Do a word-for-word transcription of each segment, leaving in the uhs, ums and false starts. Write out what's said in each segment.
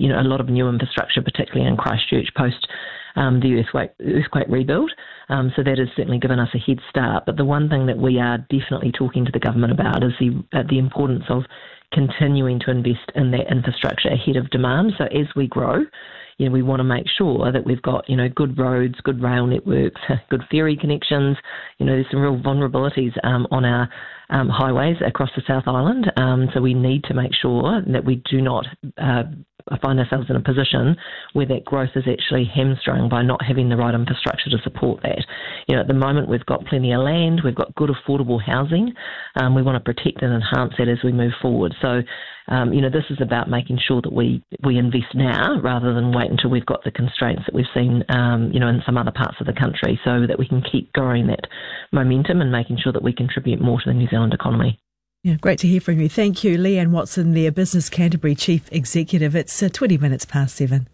you know, a lot of new infrastructure, particularly in Christchurch post um, the earthquake, earthquake rebuild. Um, so that has certainly given us a head start. But the one thing that we are definitely talking to the government about is the uh, the importance of continuing to invest in that infrastructure ahead of demand. So as we grow, you know, we want to make sure that we've got, you know, good roads, good rail networks, good ferry connections. You know, there's some real vulnerabilities um, on our um, highways across the South Island. Um, so we need to make sure that we do not uh, find ourselves in a position where that growth is actually hamstrung by not having the right infrastructure to support that. You know, at the moment we've got plenty of land, we've got good affordable housing. Um, we want to protect and enhance that as we move forward. So, um, you know, this is about making sure that we, we invest now rather than wait until we've got the constraints that we've seen, um, you know, in some other parts of the country, so that we can keep growing that momentum and making sure that we contribute more to the New Zealand economy. Yeah, great to hear from you. Thank you, Leanne Watson, there, Business Canterbury Chief Executive. It's uh, twenty minutes past seven.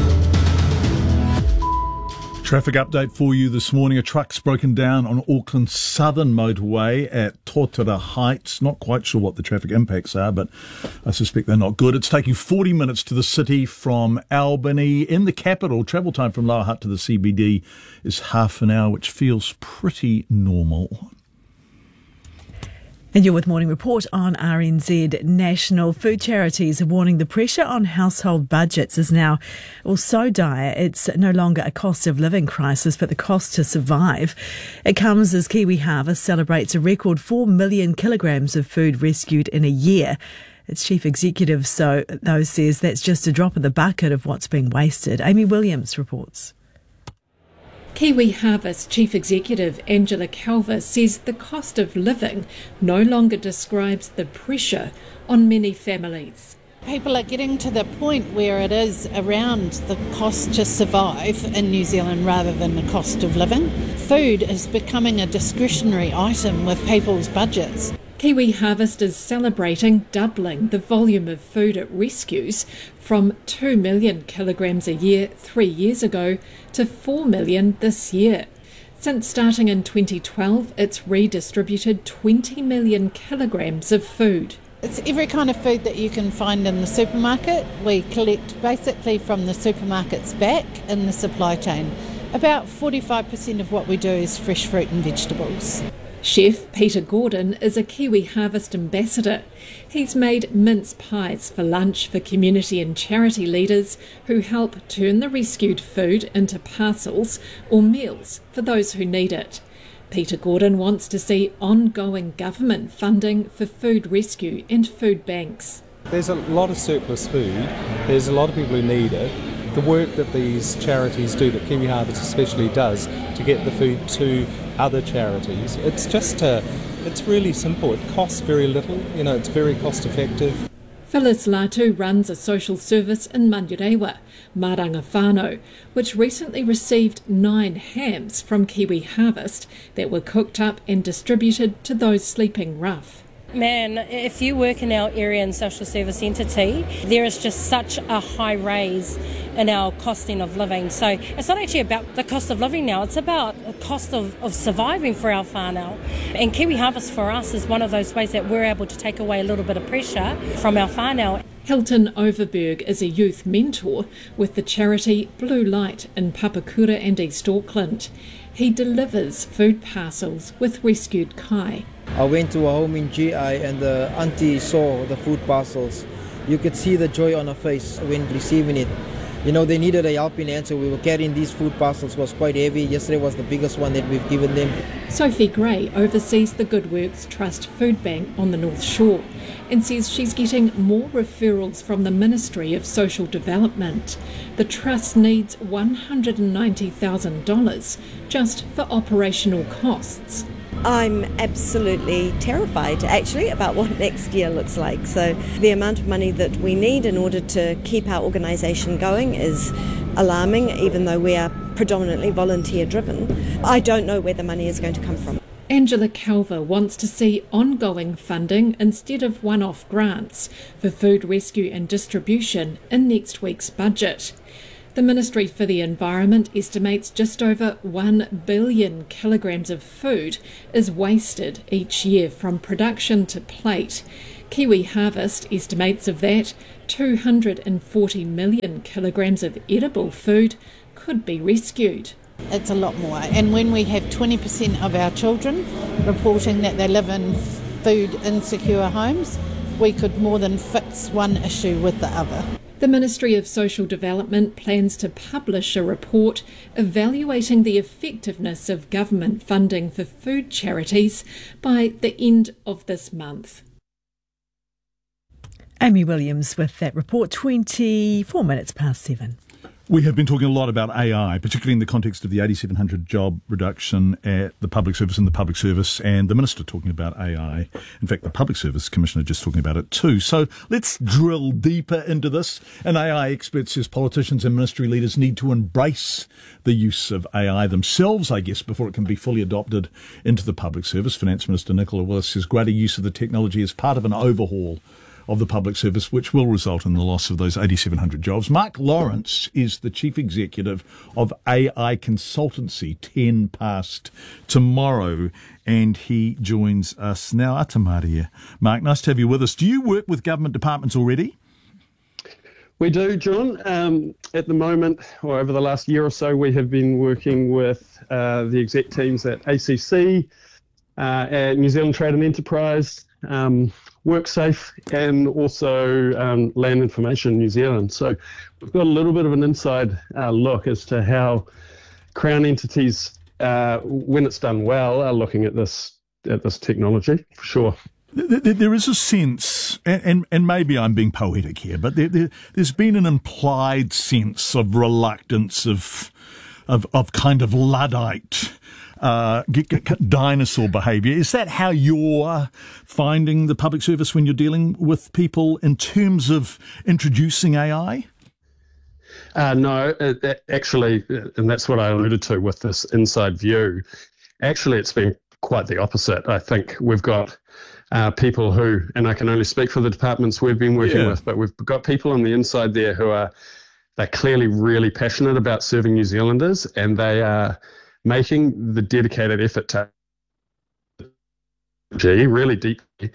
Traffic update for you this morning. A truck's broken down on Auckland's southern motorway at Totara Heights. Not quite sure what the traffic impacts are, but I suspect they're not good. It's taking forty minutes to the city from Albany. In the capital, travel time from Lower Hutt to the C B D is half an hour, which feels pretty normal. And you're with Morning Report on R N Z. National food charities are warning the pressure on household budgets is now well, so dire it's no longer a cost of living crisis, but the cost to survive. It comes as Kiwi Harvest celebrates a record four million kilograms of food rescued in a year. Its chief executive, so though, says that's just a drop in the bucket of what's being wasted. Amy Williams reports. Kiwi Harvest Chief Executive Angela Calver says the cost of living no longer describes the pressure on many families. People are getting to the point where it is around the cost to survive in New Zealand rather than the cost of living. Food is becoming a discretionary item with people's budgets. Kiwi Harvest is celebrating doubling the volume of food it rescues from two million kilograms a year three years ago to four million this year. Since starting in twenty twelve, it's redistributed twenty million kilograms of food. It's every kind of food that you can find in the supermarket. We collect basically from the supermarkets back in the supply chain. About forty-five percent of what we do is fresh fruit and vegetables. Chef Peter Gordon is a Kiwi Harvest ambassador. He's made mince pies for lunch for community and charity leaders who help turn the rescued food into parcels or meals for those who need it. Peter Gordon wants to see ongoing government funding for food rescue and food banks. There's a lot of surplus food, there's a lot of people who need it. The work that these charities do, that Kiwi Harvest especially does, to get the food to other charities, it's just, uh, it's really simple. It costs very little, you know, it's very cost effective. Phyllis Latu runs a social service in Manurewa, Maranga Whānau, which recently received nine hams from Kiwi Harvest that were cooked up and distributed to those sleeping rough. Man, if you work in our area and social service entity, there is just such a high raise in our costing of living. So it's not actually about the cost of living now, it's about the cost of, of surviving for our whānau. And Kiwi Harvest for us is one of those ways that we're able to take away a little bit of pressure from our whānau. Hilton Overberg is a youth mentor with the charity Blue Light in Papakura and East Auckland. He delivers food parcels with rescued kai. I went to a home in G I and the auntie saw the food parcels. You could see the joy on her face when receiving it. You know, they needed a helping hand, so we were carrying these food parcels. It was quite heavy. Yesterday was the biggest one that we've given them. Sophie Gray oversees the Good Works Trust Food Bank on the North Shore and says she's getting more referrals from the Ministry of Social Development. The Trust needs one hundred ninety thousand dollars just for operational costs. I'm absolutely terrified, actually, about what next year looks like. So the amount of money that we need in order to keep our organisation going is alarming, even though we are predominantly volunteer-driven. I don't know where the money is going to come from. Angela Calver wants to see ongoing funding instead of one-off grants for food rescue and distribution in next week's budget. The Ministry for the Environment estimates just over one billion kilograms of food is wasted each year from production to plate. Kiwi Harvest estimates of that, two hundred forty million kilograms of edible food could be rescued. It's a lot more. And when we have twenty percent of our children reporting that they live in food insecure homes, we could more than fix one issue with the other. The Ministry of Social Development plans to publish a report evaluating the effectiveness of government funding for food charities by the end of this month. Amy Williams with that report, twenty-four minutes past seven. We have been talking a lot about A I, particularly in the context of the eighty-seven hundred job reduction at the public service and the public service, and the Minister talking about A I. In fact, the Public Service Commissioner just talking about it too. So let's drill deeper into this. An A I expert says politicians and ministry leaders need to embrace the use of A I themselves, I guess, before it can be fully adopted into the public service. Finance Minister Nicola Willis says greater use of the technology is part of an overhaul of the public service, which will result in the loss of those eighty-seven hundred jobs. Mark Lawrence is the Chief Executive of A I Consultancy, ten past tomorrow, and he joins us now. Atamaria. Mark, nice to have you with us. Do you work with government departments already? We do, John. Um, at the moment, or over the last year or so, we have been working with uh, the exec teams at A C C, uh, at New Zealand Trade and Enterprise, um, WorkSafe, and also um, Land Information New Zealand. So we've got a little bit of an inside uh, look as to how Crown entities, uh, when it's done well, are looking at this at this technology, for sure. There is a sense, and, and maybe I'm being poetic here, but there, there, there's been an implied sense of reluctance, of of, of kind of Luddite Uh, dinosaur behaviour. Is that how you're finding the public service when you're dealing with people in terms of introducing A I? Uh, no, it, it actually, and that's what I alluded to with this inside view. Actually, it's been quite the opposite. I think we've got uh, people who, and I can only speak for the departments we've been working yeah. with, but we've got people on the inside there who are they're clearly really passionate about serving New Zealanders, and they are making the dedicated effort to really deeply.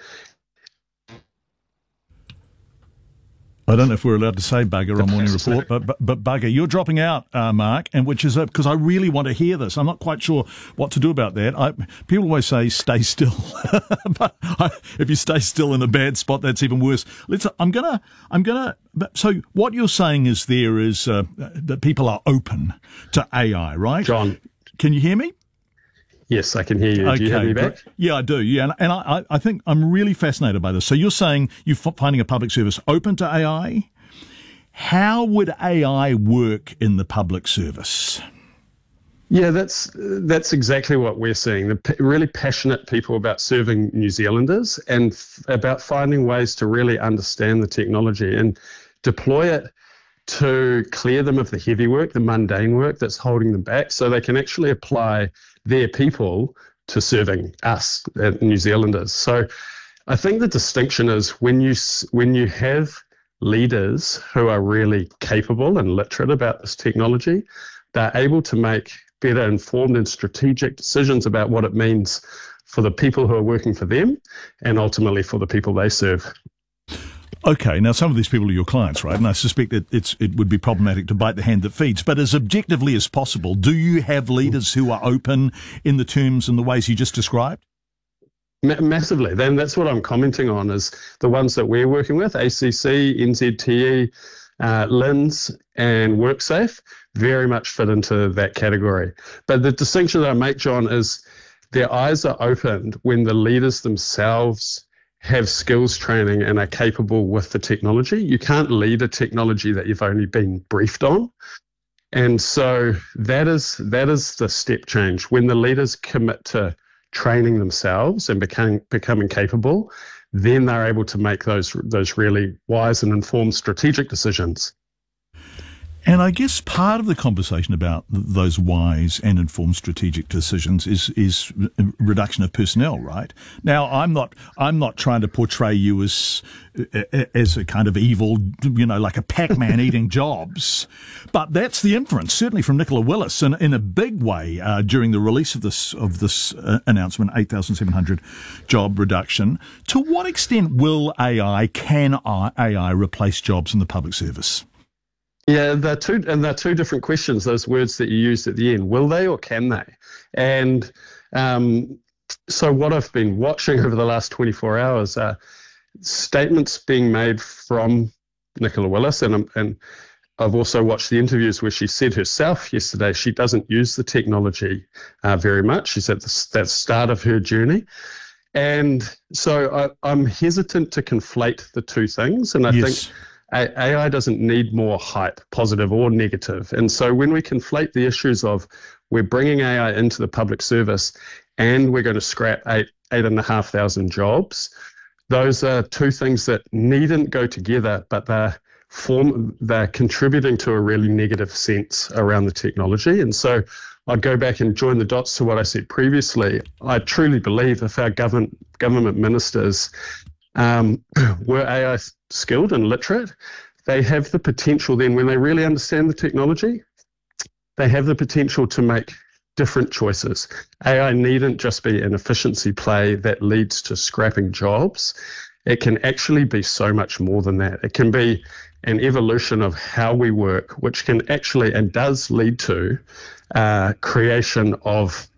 I don't know if we're allowed to say bugger on Morning Report, but, but but bugger, you're dropping out, uh, Mark, and which is because I really want to hear this. I'm not quite sure what to do about that. I, people always say stay still, but I, if you stay still in a bad spot, that's even worse. Let's. I'm gonna. I'm gonna. So what you're saying is there is uh, that people are open to A I, right? John, can you hear me? Yes, I can hear you. Okay, do you have me back? Yeah, I do. Yeah, and, and I, I think I'm really fascinated by this. So you're saying you're finding a public service open to A I. How would A I work in the public service? Yeah, that's that's exactly what we're seeing. The p- really passionate people about serving New Zealanders and f- about finding ways to really understand the technology and deploy it to clear them of the heavy work, the mundane work that's holding them back, so they can actually apply their people to serving us, uh, New Zealanders. So I think the distinction is when you when you have leaders who are really capable and literate about this technology, they're able to make better informed and strategic decisions about what it means for the people who are working for them and ultimately for the people they serve. Okay, now some of these people are your clients, right? And I suspect that it's it would be problematic to bite the hand that feeds. But as objectively as possible, do you have leaders who are open in the terms and the ways you just described? Ma- massively. Then that's what I'm commenting on is the ones that we're working with, A C C, N Z T E, uh, L I N S and WorkSafe, very much fit into that category. But the distinction that I make, John, is their eyes are opened when the leaders themselves have skills training and are capable with the technology. You can't lead a technology that you've only been briefed on. And so that is that is the step change. When the leaders commit to training themselves and becoming becoming capable, then they're able to make those those really wise and informed strategic decisions. And I guess part of the conversation about those wise and informed strategic decisions is is reduction of personnel, right? Now, I'm not I'm not trying to portray you as as a kind of evil, you know, like a Pac-Man eating jobs, but that's the inference, certainly from Nicola Willis, in, in a big way uh, during the release of this of this uh, announcement, eight thousand seven hundred job reduction. To what extent will A I, can A I replace jobs in the public service? Yeah, they're two, and they're two different questions, those words that you used at the end. Will they or can they? And um, so what I've been watching over the last twenty-four hours are statements being made from Nicola Willis, and, and I've also watched the interviews where she said herself yesterday she doesn't use the technology uh, very much. She's at the that start of her journey. And so I, I'm hesitant to conflate the two things, and I yes. think A I doesn't need more hype, positive or negative. And so when we conflate the issues of we're bringing A I into the public service and we're going to scrap eight, eight and a half thousand jobs, those are two things that needn't go together, but they're, form, they're contributing to a really negative sense around the technology. And so I'd go back and join the dots to what I said previously. I truly believe if our government, government ministers Um, were A I skilled and literate, they have the potential then, when they really understand the technology, they have the potential to make different choices. A I needn't just be an efficiency play that leads to scrapping jobs. It can actually be so much more than that. It can be an evolution of how we work, which can actually and does lead to uh, creation of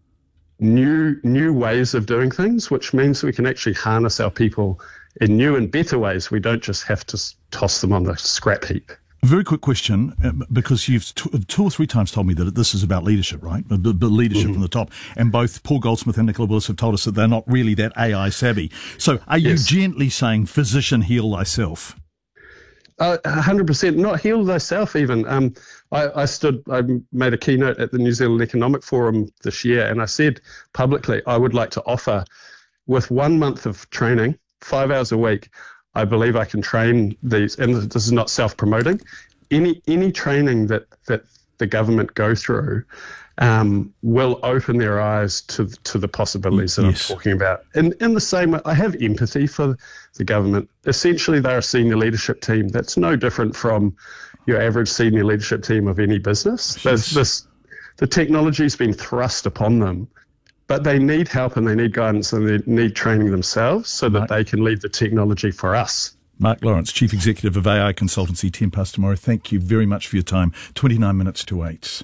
new new ways of doing things, which means we can actually harness our people in new and better ways. We don't just have to toss them on the scrap heap. Very quick question, because you've t- two or three times told me that this is about leadership, right? The, the leadership mm-hmm. from the top. And both Paul Goldsmith and Nicola Willis have told us that they're not really that A I savvy. So are you yes. gently saying, physician, heal thyself? Uh, one hundred percent, not heal thyself even. Um, I, I stood, I made a keynote at the New Zealand Economic Forum this year, and I said publicly I would like to offer, with one month of training, five hours a week, I believe I can train these, and this is not self-promoting, any any training that, that the government go through um, will open their eyes to to the possibilities that yes. I'm talking about. And in the same way, I have empathy for the government. Essentially, they're a senior leadership team. That's no different from your average senior leadership team of any business. There's this, the technology's been thrust upon them, but they need help and they need guidance and they need training themselves so that right. they can lead the technology for us. Mark Lawrence, Chief Executive of A I Consultancy, ten past tomorrow. Thank you very much for your time. twenty-nine minutes to eight.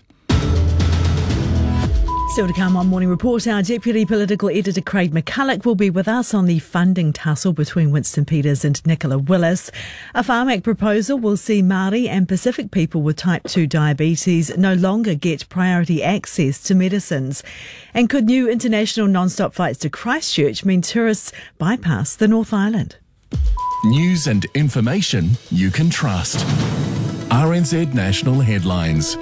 Still to come on Morning Report, our Deputy Political Editor Craig McCulloch will be with us on the funding tussle between Winston Peters and Nicola Willis. A Farm Act proposal will see Māori and Pacific people with type two diabetes no longer get priority access to medicines. And could new international non-stop flights to Christchurch mean tourists bypass the North Island? News and information you can trust. R N Z National Headlines.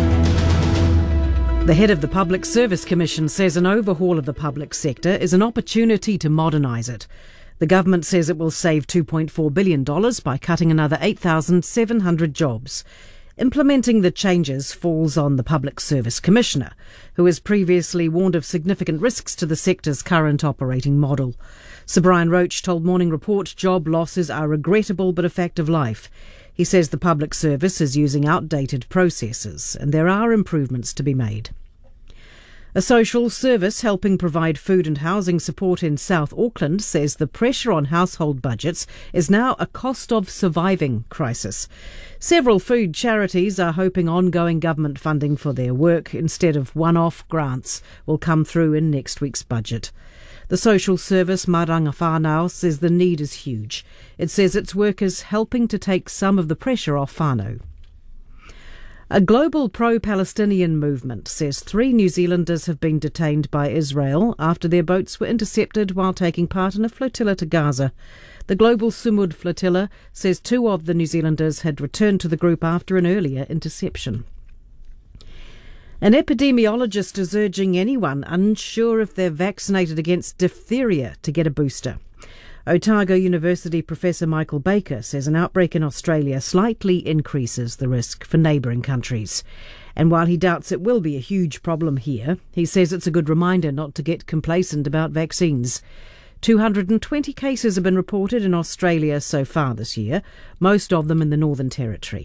The head of the Public Service Commission says an overhaul of the public sector is an opportunity to modernise it. The government says it will save two point four billion dollars by cutting another eight thousand seven hundred jobs. Implementing the changes falls on the Public Service Commissioner, who has previously warned of significant risks to the sector's current operating model. Sir Brian Roach told Morning Report job losses are regrettable but a fact of life. He says the public service is using outdated processes and there are improvements to be made. A social service helping provide food and housing support in South Auckland says the pressure on household budgets is now a cost of surviving crisis. Several food charities are hoping ongoing government funding for their work instead of one-off grants will come through in next week's budget. The social service Maranga Whānau says the need is huge. It says its work is helping to take some of the pressure off whānau. A global pro-Palestinian movement says three New Zealanders have been detained by Israel after their boats were intercepted while taking part in a flotilla to Gaza. The Global Sumud flotilla says two of the New Zealanders had returned to the group after an earlier interception. An epidemiologist is urging anyone unsure if they're vaccinated against diphtheria to get a booster. Otago University Professor Michael Baker says an outbreak in Australia slightly increases the risk for neighbouring countries. And while he doubts it will be a huge problem here, he says it's a good reminder not to get complacent about vaccines. two hundred twenty cases have been reported in Australia so far this year, most of them in the Northern Territory.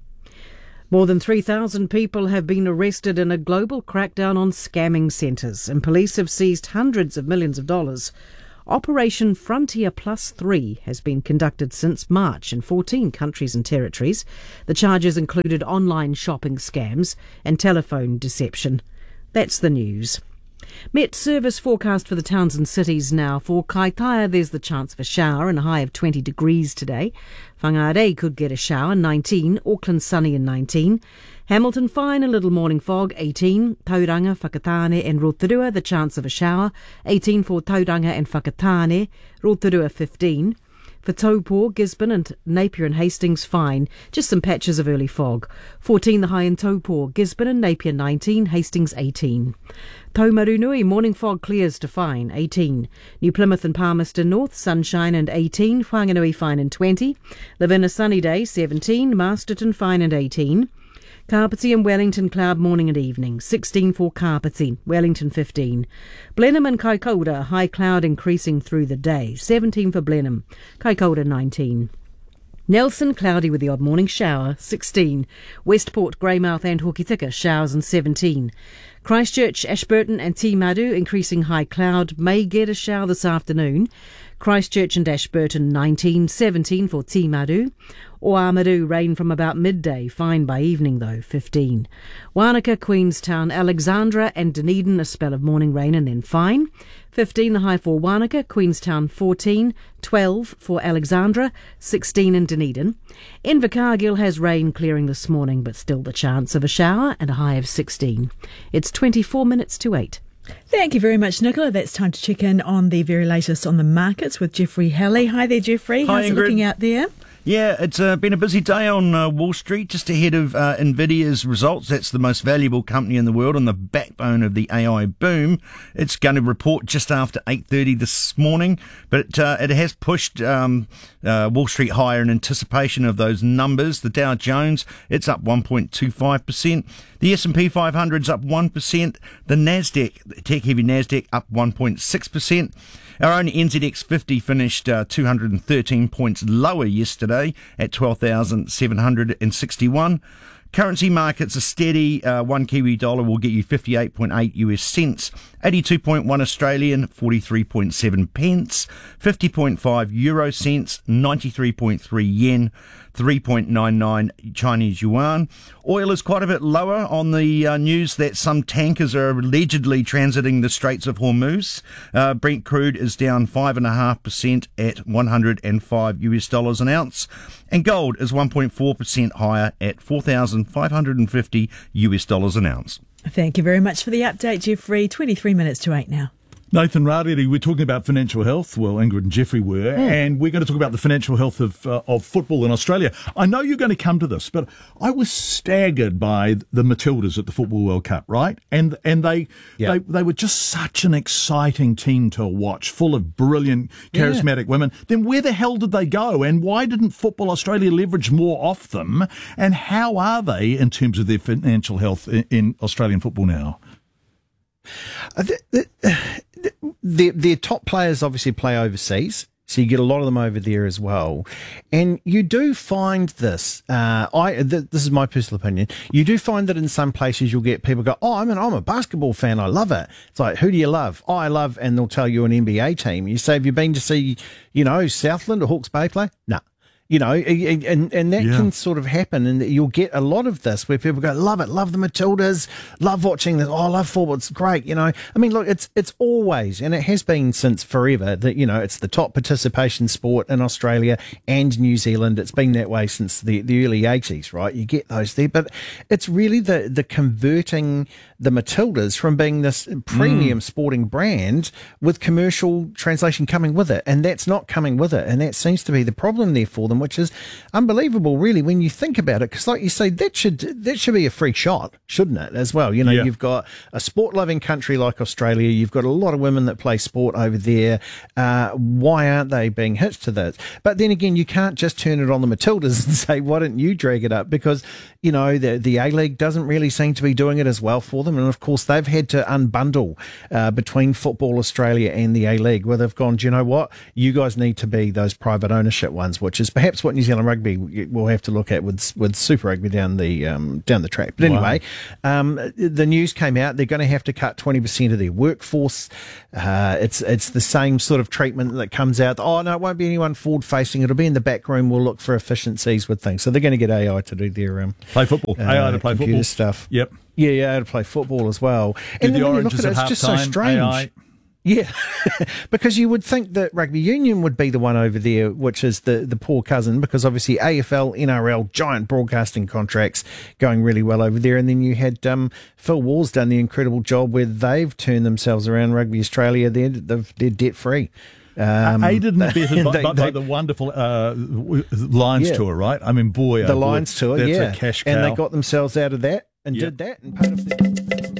More than three thousand people have been arrested in a global crackdown on scamming centres, and police have seized hundreds of millions of dollars. Operation Frontier Plus three has been conducted since March in fourteen countries and territories. The charges included online shopping scams and telephone deception. That's the news. Met Service forecast for the towns and cities now. For Kaitaia, there's the chance of a shower and a high of twenty degrees today. Whangarei could get a shower, nineteen. Auckland sunny and nineteen. Hamilton fine, a little morning fog, eighteen. Tauranga, Whakatane and Rotorua, the chance of a shower, eighteen for Tauranga and Whakatane. Rotorua, fifteen. For Taupo, Gisborne and Napier and Hastings, fine. Just some patches of early fog. fourteen the high in Taupo, Gisborne and Napier, nineteen. Hastings, eighteen. Taumarunui, morning fog clears to fine, eighteen. New Plymouth and Palmerston North, sunshine and eighteen. Whanganui, fine and twenty. Lavina, sunny day, seventeen. Masterton, fine and eighteen. Carpety and Wellington, cloud morning and evening, sixteen for Carpety, Wellington fifteen. Blenheim and Kaikoura, high cloud increasing through the day, seventeen for Blenheim, Kaikoura nineteen. Nelson, cloudy with the odd morning shower, sixteen. Westport, Greymouth and Hokitika, showers and seventeen. Christchurch, Ashburton and Timaru, increasing high cloud, may get a shower this afternoon. Christchurch and Ashburton, nineteen, seventeen for Timaru. Oamaru, rain from about midday, fine by evening though, fifteen. Wanaka, Queenstown, Alexandra and Dunedin, a spell of morning rain and then fine. fifteen the high for Wanaka, Queenstown fourteen, twelve for Alexandra, sixteen in Dunedin. Invercargill has rain clearing this morning, but still the chance of a shower and a high of sixteen. It's twenty-four minutes to eight. Thank you very much, Nicola. That's time to check in on the very latest on the markets with Jeffrey Halley. Hi there, Jeffrey. Hi, How's Ingrid. it looking out there? Yeah, it's uh, been a busy day on uh, Wall Street, just ahead of uh, Nvidia's results. That's the most valuable company in the world on the backbone of the A I boom. It's going to report just after eight thirty this morning, but uh, it has pushed um, uh, Wall Street higher in anticipation of those numbers. The Dow Jones, it's up one point two five percent. The S and P five hundred's up one percent. The Nasdaq, the tech-heavy Nasdaq, up one point six percent. Our own N Z X fifty finished uh, two hundred thirteen points lower yesterday at twelve thousand seven hundred sixty-one. Currency markets are steady. Uh, one Kiwi dollar will get you fifty-eight point eight U S cents, eighty-two point one Australian, forty-three point seven pence, fifty point five euro cents, ninety-three point three yen, three point nine nine Chinese yuan. Oil is quite a bit lower on the uh, news that some tankers are allegedly transiting the Straits of Hormuz. Uh, Brent crude is down five point five percent at one hundred five U S dollars an ounce. And gold is one point four percent higher at four thousand five hundred fifty U S dollars an ounce. Thank you very much for the update, Jeffrey. twenty-three minutes to eight now. Nathan Rariri, we're talking about financial health. Well, Ingrid and Jeffrey were, mm. and we're going to talk about the financial health of uh, of football in Australia. I know you're going to come to this, but I was staggered by the Matildas at the Football World Cup, right? And and they yeah. they they were just such an exciting team to watch, full of brilliant, charismatic yeah. women. Then where the hell did they go? And why didn't Football Australia leverage more off them? And how are they in terms of their financial health in, in Australian football now? Uh, the, the, Their, their top players obviously play overseas, so you get a lot of them over there as well. And you do find this, uh, I th- this is my personal opinion, you do find that in some places you'll get people go, oh, I mean, I'm a basketball fan, I love it. It's like, who do you love? Oh, I love, and they'll tell you an N B A team. You say, have you been to see, you know, Southland or Hawke's Bay play? No. You know, and and that yeah. can sort of happen, and you'll get a lot of this where people go, love it, love the Matildas, love watching this, oh, I love football, it's great, you know. I mean, look, it's it's always, and it has been since forever, that, you know, it's the top participation sport in Australia and New Zealand. It's been that way since the, the early eighties, right? You get those there, but it's really the, the converting the Matildas from being this premium mm. sporting brand with commercial translation coming with it, and that's not coming with it, and that seems to be the problem there for them. them, which is unbelievable, really, when you think about it. Because, like you say, that should that should be a free shot, shouldn't it? As well, you know, Yeah. you've got a sport-loving country like Australia. You've got a lot of women that play sport over there. Uh, why aren't they being hitched to this? But then again, you can't just turn it on the Matildas and say, "Why don't you drag it up?" Because you know the the A League doesn't really seem to be doing it as well for them, and of course they've had to unbundle uh, between Football Australia and the A League, where they've gone, do you know what? You guys need to be those private ownership ones, which is perhaps what New Zealand Rugby will have to look at with with Super Rugby down the um, down the track. But anyway, wow. um, the news came out they're going to have to cut twenty percent of their workforce. Uh, it's it's the same sort of treatment that comes out. Oh no, it won't be anyone forward facing. It'll be in the back room. We'll look for efficiencies with things. So they're going to get A I to do their um, play football, uh, A I to play computer football stuff. Yep. Yeah, yeah, to play football as well. Do and the then when you look oranges at it, at it's just so half-time, strange. A I. Yeah, because you would think that rugby union would be the one over there, which is the, the poor cousin, because obviously A F L, N R L, giant broadcasting contracts going really well over there. And then you had um, Phil Waugh's done the incredible job where they've turned themselves around. Rugby Australia, they're, they're debt-free. Um, aided and abetted by, they, by, they, by the wonderful uh, Lions yeah. tour, right? I mean, boy, the oh, boy, Lions tour, that's yeah. a cash cow. And they got themselves out of that and Yep. did that. And part of the-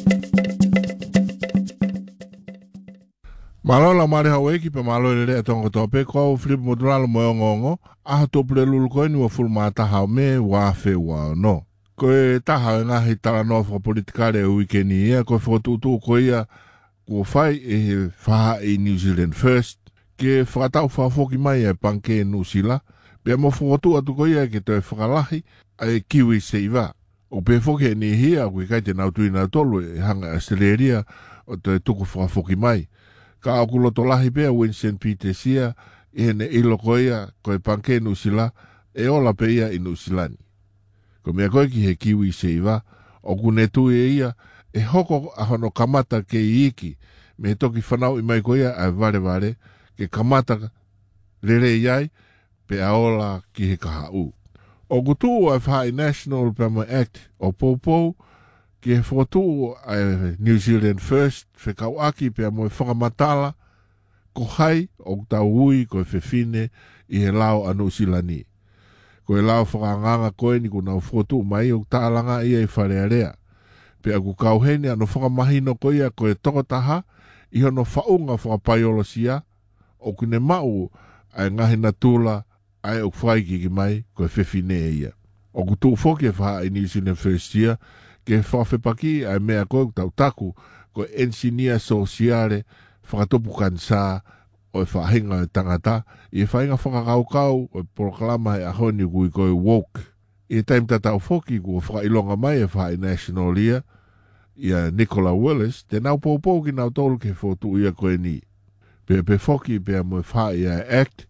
Malola mare hawe ki pe malo le tongo tope ko flip modral mo ngongo a to plelu ko ni wo ful mata ha me wa fe wa no ko e ta ha nga hitala no fo politikale weekend ia ko fo tu tu ko ia ko fai e fa e New Zealand First ke frata fa fo ki mai e panke no sila pe mo fo tu atu ko ia ke te fralahi ai kiwi seiva o pe fo ke ni hia ko ka te na tu ina tolu hanga Australia o te tuku fa fo ki mai ka akulo tolahi pea Winston Peters ia e ne iloko ia koe panke nusila e ola pe ia i nusilani. Ko mea koe ki he kiwi se iwa o kune tu e ia e hoko ahono kamata ke i iki me toki whanau i mai koe ia ai vare vare ke kamata rere iai pe a ola ki he kaha u. O kutu ai whai National Pama Act o Popo ki he whotu ai New Zealand First whekau aki pe a moe whakamatala ko hai o tau ui ko e whewhine i he lao anu silani. Ko e lao whakanganga koe ni ko nau whotu mai o tālanga ia i wharearea. Pe a ku kauhene anu whakamahino ko ia ko e tokotaha i hono whaunga whakapaiolosia o kune mau ai ngahina tūla ai o whaiki ki mai ko e whewhine ia. O kutu whoki e wha i New Zealand First ia ke whawhepaki ai mea koe tau taku ko engineer sociale whakatopu kansa o e whahinga e tangata i e whahinga whakakaukau o e proklama e ahoni kui koe woke. I e taim tatau whoki ku whakailonga mai e whai national ia i a Nicola Willis te nau pōpō ki nau tolu ke whotu ia koe ni. Pe pe whoki pe a mo e whai a act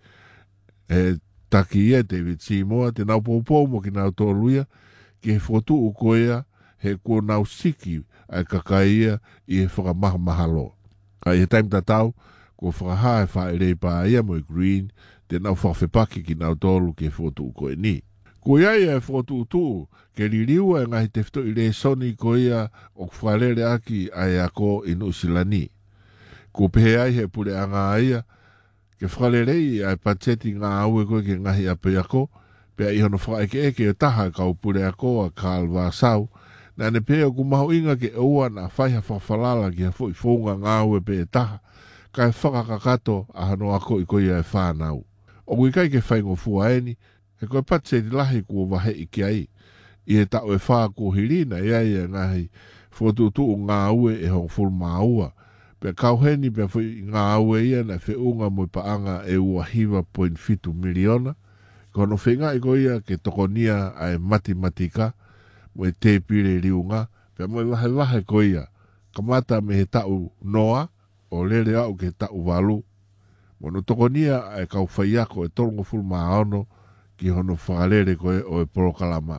e taki ia David Seymour te nau pōpō mo ki nau tolu ia ki he whotu u koe ia he kua nau siki ai kakaia i e whakamaha mahalo. Ka i he taim tatau, kua whakaha e whae rei pā ia mo i Green, te nau whawhepaki ki nau tolu ke whotu koe ni. Ko ia ia e whotu tu, ke ririua e ngahi te whito i re soni ko ia o whalere aki ai ako i Nusilani. Ko pehe ai he pure anga ia, ke whalere ai pateti ngā aue koe ke ngahi ape ako, pea i hono whaeke eke e taha kau pure ako a Karl Vasau, na ne peo ku maho inga ke ua na whaiha whawhalala ki ha fo i whonga ngāwe pe e taha, ka e whakakakato a hano ako i koia e whānau. O kui kai ke whaingo fuaeni, he koe patse di lahi kua wahe i ki ai, i e tau e whā ko hirina i ai e ngahi whotutu o ngāwe e hong ful māua, pe kauheni pe fo i ngāwe ia na whi unga mo i paanga e ua hiva point fitu miliona, kono whinga i koia ke tokonia ai matematika, mo e te pire riunga, pe mo e wahe wahe koia, kamata me he tau noa, o lere au ke tau walu, mo no tokonia e kau whaiako e torongo ful maaono, ki hono whakalere koe o e porokalama.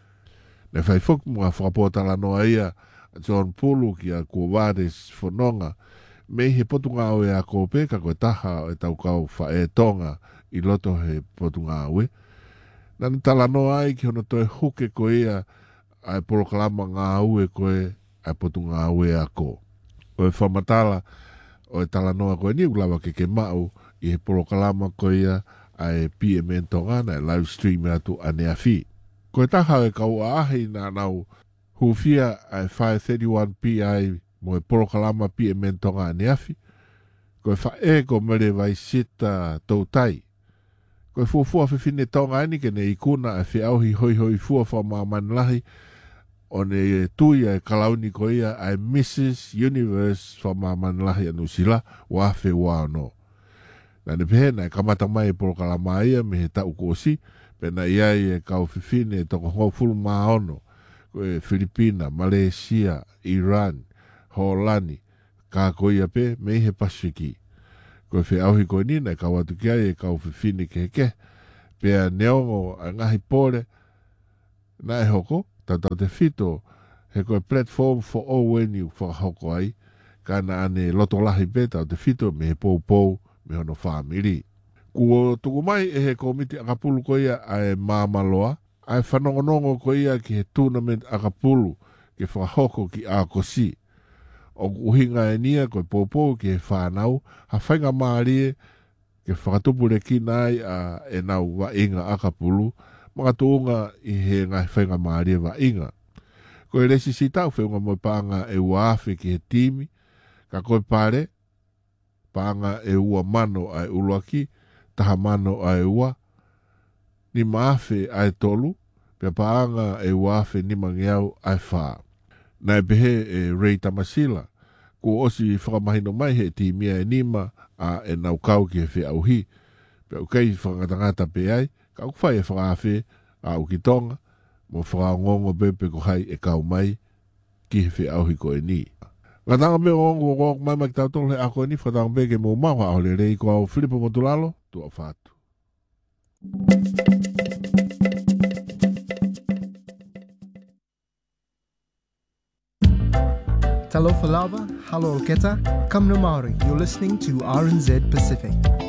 Ne whai whuk mua whakapotala noa ia, John Pulu ki a kua wares whanonga, me he potunga o e a ko peka koe taha o e tau kau whae tonga i loto he potunga o e. Nani tala noa ai ki hono toe huke koe ia, ai porokalama ngā ue koe ai potu ngā ue a ko. O e whamatala o e tala noa koe ni ulawa ke ke mau i he porokalama koe ia ai pia me tonga na live stream atu ane afi. Ko taha e kau ahi na nau hufia ai five thirty-one p ai mo e porokalama pia me tonga ane afi. Ko e wha e ko mere vai sita tautai. Ko e fuafua whiwhine tonga ani ke ne ikuna e whiauhi hoi hoi fua wha maaman lahi o ne tui ai kalauni ko ia ai Missus Universe wha maaman lahi anu sila wa whi wano. Na ne pehe na e kamata mai e porokalama ia me he tau kosi pena ia e kau whiwhine e toko hoa fulu maono ko e Filipina, Malaysia, Iran, Holani, ka ko ia pe me he Pasifiki. Ko e whiauhi ko ni na e kau atu kia e kau whiwhine ke ke pea neongo a ngahi pole na e hoko tatau te fito he koe platform for all when you whakahoko ai ka na ane loto lahi pe tau te fito me he pou pou me hono whamiri. Kua tuku mai e he komiti akapulu ko ia ai mamaloa ai whanongonongo ko ia ki he tournament akapulu ke whakahoko ki a kosi. O uhinga e nia koe pou pou ki he whanau ha whainga maarie ke whakatupure ki nai a e nau wa inga akapulu mga tuunga i he ngai whainga maarie wa inga. Ko e resi si tau whiunga mo paanga e uafe ki he timi, ka koe pare, paanga e ua mano ai uluaki, taha mano ai ua, ni maafe ai tolu, pia paanga e uafe ni mangiau ai whaa. Na e behe e rei tamasila, ko osi whakamahino mai he timia e nima a e nau kau ki he whi auhi, pia ukei whakatangata pe ai, ka ukwhai e whakawhi a ukitonga, mo whakaongongo bepe ko hai e kau mai ki he whi auhi ko e ni. Ngatanga me ongo ngok mai mai tautong le ako ni whakatanga be ke mo mawa au le rei ko au Filipo Motulalo, tu au whatu. Talofa lava, halo keta, kam no Maori. You're listening to R N Z Pacific.